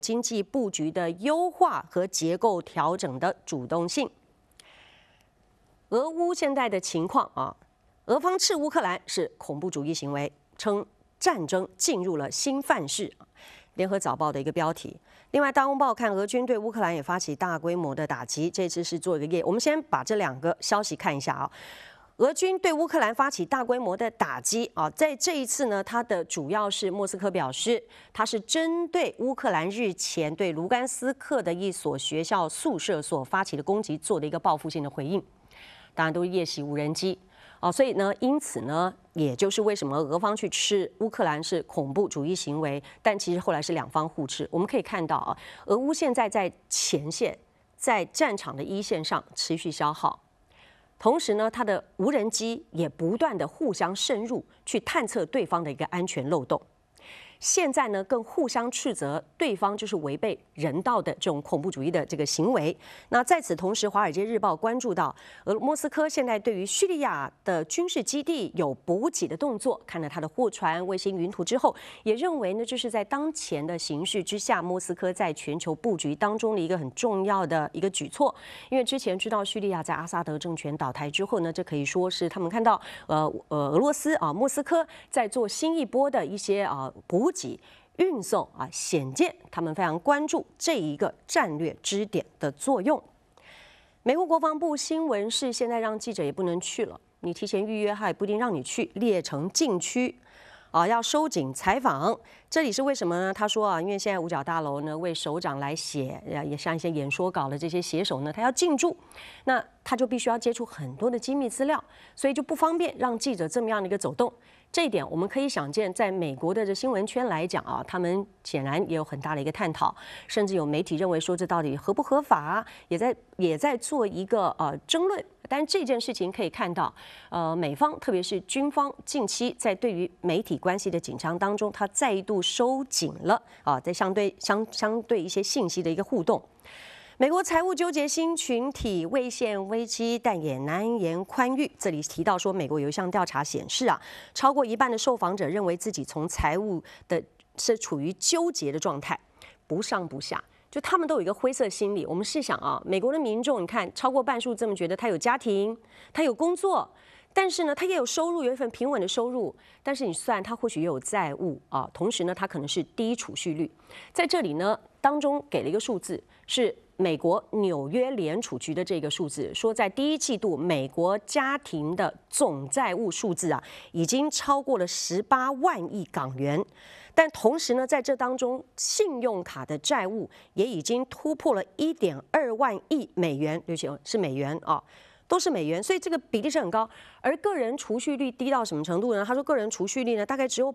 经济布局的优化和结构调整的主动性。俄乌现在的情况啊，俄方斥乌克兰是恐怖主义行为，称战争进入了新范式。联合早报的一个标题。另外，大公报看俄军对乌克兰也发起大规模的打击，这次是做一个夜。我们先把这两个消息看一下啊。俄军对乌克兰发起大规模的打击啊，在这一次呢，它的主要是莫斯科表示，它是针对乌克兰日前对卢甘斯克的一所学校宿舍所发起的攻击做的一个报复性的回应，当然都是夜袭无人机。所以呢，因此呢，也就是为什么俄方去斥乌克兰是恐怖主义行为，但其实后来是两方互斥。我们可以看到啊，俄乌现在在前线，在战场的一线上持续消耗，同时呢，它的无人机也不断的互相深入，去探测对方的一个安全漏洞。现在呢，更互相斥责对方就是违背人道的这种恐怖主义的这个行为。那在此同时，《华尔街日报》关注到，莫斯科现在对于叙利亚的军事基地有补给的动作。看了它的货船、卫星云图之后，也认为呢，这是在当前的形势之下，莫斯科在全球布局当中的一个很重要的一个举措。因为之前知道叙利亚在阿萨德政权倒台之后呢，这可以说是他们看到俄罗斯啊莫斯科在做新一波的一些补给运送啊，显见他们非常关注这一个战略支点的作用。美国国防部新闻是现在让记者也不能去了，你提前预约他也不一定让你去，列成禁区。要收紧采访，这里是为什么呢？他说啊，因为现在五角大楼呢为首长来写，也像一些演说稿的这些写手呢，他要进驻，那他就必须要接触很多的机密资料，所以就不方便让记者这么样的一个走动。这一点我们可以想见，在美国的这新闻圈来讲啊，他们显然也有很大的一个探讨，甚至有媒体认为说这到底合不合法，也在做一个争论。但这件事情可以看到，美方特别是军方近期在对于媒体关系的紧张当中，它再度收紧了在相对一些信息的一个互动。美国财务纠结新群体未陷危机，但也难言宽裕。这里提到说，美国有一项调查显示啊，超过一半的受访者认为自己从财务的是处于纠结的状态，不上不下。就他们都有一个灰色心理。我们试想啊，美国的民众，你看超过半数这么觉得，他有家庭，他有工作，但是呢，他也有收入，有一份平稳的收入。但是你算他或许也有债务啊，同时呢，他可能是低储蓄率。在这里呢，当中给了一个数字，是美国纽约联储局的这个数字，说在第一季度，美国家庭的总债务数字啊，已经超过了18万亿港元。但同时呢，在这当中，信用卡的债务也已经突破了1.2万亿美元，对不起，是美元啊，都是美元，所以这个比例是很高。而个人储蓄率低到什么程度呢？他说，个人储蓄率呢大概只有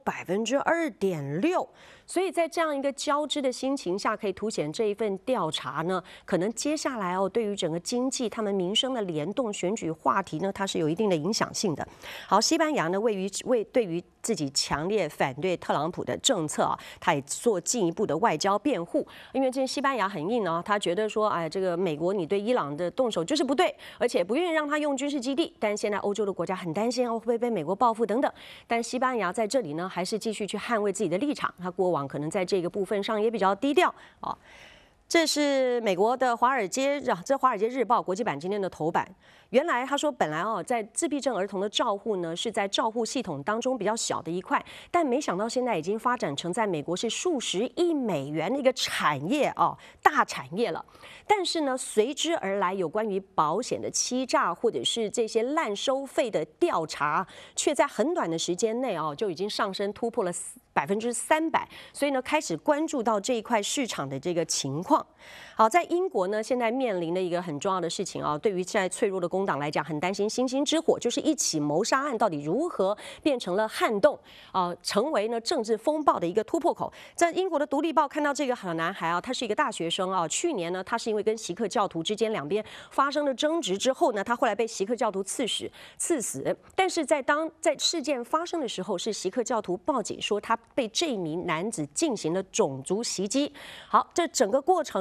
2.6%。所以在这样一个交织的心情下，可以凸显这一份调查呢，可能接下来对于整个经济、他们民生的联动、选举话题呢，它是有一定的影响性的。好，西班牙呢，对于自己强烈反对特朗普的政策啊，他也做进一步的外交辩护。因为这西班牙很硬啊，他觉得说，这个美国你对伊朗的动手就是不对，而且不愿意让他用军事基地。但现在欧洲的国家很担心会不会被美国报复等等。但西班牙在这里呢，还是继续去捍卫自己的立场。他过往可能在这个部分上也比较低调啊。这是美国的华尔街日报国际版今天的头版。原来他说，本来在自闭症儿童的照护呢，是在照护系统当中比较小的一块，但没想到现在已经发展成在美国是数十亿美元的一个产业大产业了。但是呢，随之而来有关于保险的欺诈或者是这些滥收费的调查，却在很短的时间内就已经上升突破了300%，所以呢，开始关注到这一块市场的这个情况。好，在英国呢，现在面临的一个很重要的事情对于现在脆弱的工党来讲，很担心星星之火，就是一起谋杀案到底如何变成了撼动成为呢政治风暴的一个突破口。在英国的《独立报》看到这个好男孩他是一个大学生去年呢，他是因为跟锡克教徒之间两边发生了争执之后呢，他后来被锡克教徒刺死。但是在事件发生的时候，是锡克教徒报警说他被这名男子进行了种族袭击。好，这整个过程呢，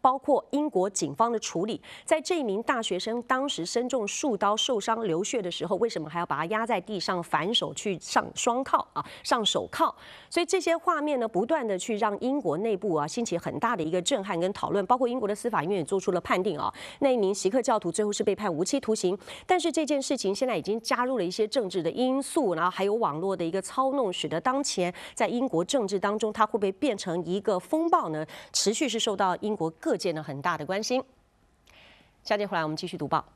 包括英国警方的处理，在这名大学生当时身中数刀受伤流血的时候，为什么还要把他压在地上反手去上双铐啊，上手铐？所以这些画面呢，不断的去让英国内部啊兴起很大的一个震撼跟讨论，包括英国的司法院也做出了判定啊，那一名锡克教徒最后是被判无期徒刑。但是这件事情现在已经加入了一些政治的因素，然后还有网络的一个操弄，使得当前在英国政治当中，它会不会变成一个风暴呢？持续是受到英国各界呢很大的关心。下节回来我们继续读报。